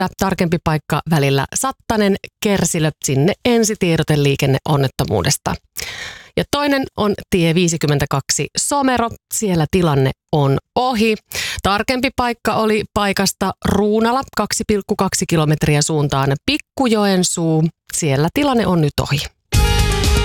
tarkempi paikka välillä Sattanen, Kersilö, sinne ensitiedote liikenneonnettomuudesta. Ja toinen on tie 52 Somero, siellä tilanne on ohi. Tarkempi paikka oli paikasta Ruunala 2,2 kilometriä suuntaan Pikkujoensuu, siellä tilanne on nyt ohi.